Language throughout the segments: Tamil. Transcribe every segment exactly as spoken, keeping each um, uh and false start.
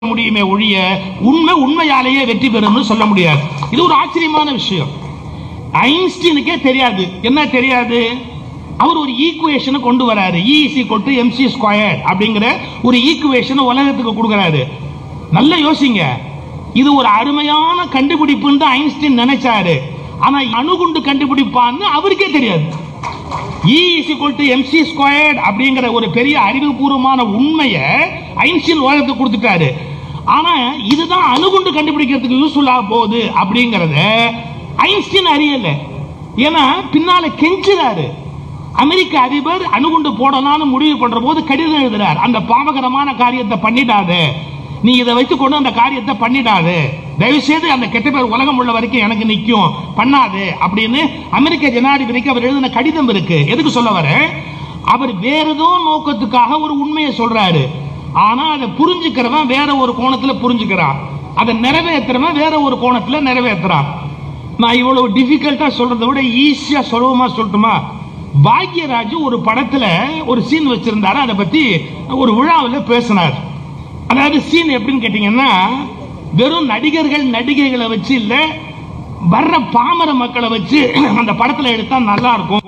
முடியுமே ஒழிய உண்மை உண்மையாலேயே வெற்றி பெறும்னு சொல்ல முடியாது. இது ஒரு ஆச்சரியமான விஷயம். ஐன்ஸ்டீனுக்கே தெரியாது. என்ன தெரியாது? அவர் ஒரு ஈக்குவேஷனை கொண்டு வராரு. E is equal to mc squared அப்படிங்கிற ஒரு ஈக்குவேஷனை உலகத்துக்கு கொடுக்கறாரு. நல்ல யோசிங்க. இது ஒரு அருமையான கண்டுபிடிப்புன்னு தான் ஐன்ஸ்டீன் நினைச்சாரு. ஆனா அணுகுண்டு கண்டுபிடிப்பான்னு அவருக்கே தெரியாது. E is equal to mc squared அப்படிங்கிற ஒரு பெரிய அறிவுபூர்வமான உண்மையை ஐன்ஸ்டீன் உலகத்துக்கு கொடுத்துட்டாரு. ஆனா இதுதான் அணுகுண்டு கண்டுபிடிக்கிறதுக்கு யூஸ்ஃபுல் ஆக போகுது அப்படிங்கறத ஐன்ஸ்டீன் அறியல. ஏன்னா பின்னால கெஞ்சுறாரு. அமெரிக்க அதிபர் அணுகுண்டு போடலாம்னு முடிவு பண்ற போது கடிதம் எழுதுறார். அந்த பாவகரமான காரியத்தை பண்ணிடாத, நீ இதை வைத்துக் கொண்டு அந்த காரியத்தை பண்ணிடாது, தயவு செய்து அந்த கெட்ட பேர் உலகம் உள்ள வரைக்கும் எனக்கு நிற்கும், பண்ணாது அப்படின்னு அமெரிக்க ஜனாதிபதிக்கு அவர் எழுதின கடிதம் இருக்கு. எதுக்கு சொல்ல வர? அவர் வேற ஏதோ நோக்கத்துக்காக ஒரு உண்மையை சொல்றாரு. ஆனா அதை புரிஞ்சுக்கிறவன் வேற ஒரு கோணத்துல புரிஞ்சுக்கிறான், அதை நிறைவேற்றுறவன் வேற ஒரு கோணத்துல நிறைவேற்றுறான். நான் இவ்வளவு டிஃபிகல்ட்டா சொல்றதை விட ஈஸியா சுலபமா சொல்லட்டுமா? பாக்யராஜ் ஒரு படத்துல ஒரு சீன் வச்சிருந்தாரு. அதை பத்தி ஒரு விழாவில் பேசினார். அதாவது சீன் எப்படின்னு கேட்டீங்கன்னா, வெறும் நடிகர்கள் நடிகைகளை வச்சு இல்ல, வர்ற பாமர மக்களை வச்சு அந்த படத்துல எடுத்தா நல்லா இருக்கும்.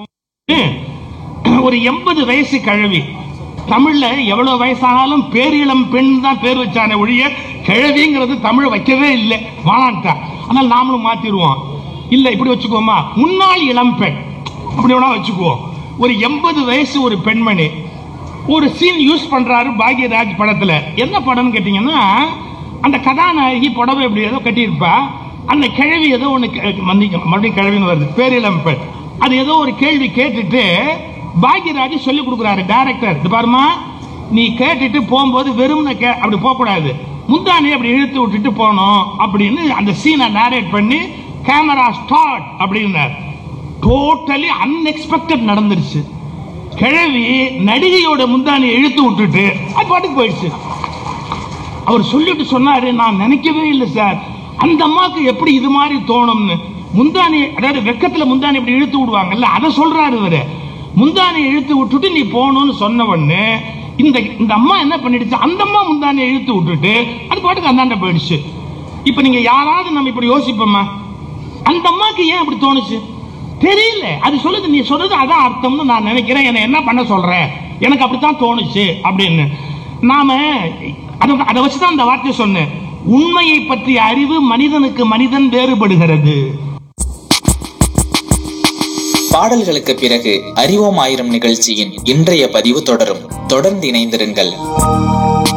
ஒரு எண்பது வயசு கிழவி, தமிழ்ல எவ்வளவு வயசானாலும் பேரிளம் பெண் தான் பேர் வச்சானே ஒழிய கிழவிங்கிறது தமிழ் வைக்கவே இல்லை, வாழான்ட்டா. ஆனால் நாமளும் மாத்திடுவோம். இல்ல இப்படி வச்சுக்கோமா, முன்னாள் இளம் பெண் அப்படி வேணா வச்சுக்குவோம். ஒரு எண்பது வயசு ஒரு பெண்மணி ஒரு சீன் யூஸ் பண்றாரு பாக்யராஜ் படத்துல. என்ன படம்னு கேட்டீங்கன்னா, அந்த கதாநாயகி புடவை எப்படி ஏதோ கட்டியிருப்பா, அந்த கிழவி ஏதோ ஒண்ணு மன்னிக்கும், மறுபடியும் கிழவின்னு வருது, பேரிளம் பெண். அது ஏதோ ஒரு கேள்வி கேட்டுட்டு பாக்யராஜ் சொல்லி கொடுக்குறாரு டைரக்டர், இது பாருமா, நீ கேட்டுட்டு போகும்போது வெறும் அப்படி போக கூடாது, முந்தானே அப்படி இழுத்து விட்டுட்டு போனோம் அப்படின்னு அந்த சீனை நேரேட் பண்ணி கேமரா ஸ்டார்ட் அப்படின்னார். டோட்டலி அன்எக்ஸ்பெக்டட் நடந்துருச்சு. கிழவி நடிகையோட முந்தானியை இழுத்து விட்டுட்டு அது பாட்டுக்கு போயிடுச்சு. அவர் சொல்லிட்டு சொன்னாரு, நான் நினைக்கவே இல்லை சார், அந்த அம்மாக்கு எப்படி இது மாதிரி தோணும்னு. முந்தானி, அதாவது வெக்கத்துல முந்தானி இப்படி இழுத்து விடுவாங்கல்ல, அதை சொல்றாரு இவரு. முந்தானியை இழுத்து விட்டுட்டு நீ போகணும்னு சொன்ன உடனே இந்த இந்த அம்மா என்ன பண்ணிடுச்சு, அந்த அம்மா முந்தானியை இழுத்து விட்டுட்டு அது பாட்டுக்கு அந்தாண்ட போயிடுச்சு. இப்ப நீங்க யாராவது நம்ம இப்படி யோசிப்போமா, அந்த அம்மாக்கு ஏன் அப்படி தோணுச்சு தெரியல. அது சொல்லுது, நீ சொல்றது அதான் அர்த்தம்னு நான் நினைக்கிறேன், என்ன என்ன பண்ண சொல்ற, எனக்கு அப்படித்தான் தோணுச்சு அப்படின்னு. நாம அதை வச்சுதான் அந்த வார்த்தையை சொன்னேன். உண்மையை பற்றிய அறிவு மனிதனுக்கு மனிதன் வேறுபடுகிறது. பாடல்களுக்கு பிறகு அறிவோம் ஆயிரம் நிகழ்ச்சியின் இன்றைய பதிவு தொடரும். தொடர்ந்து இணைந்திருங்கள்.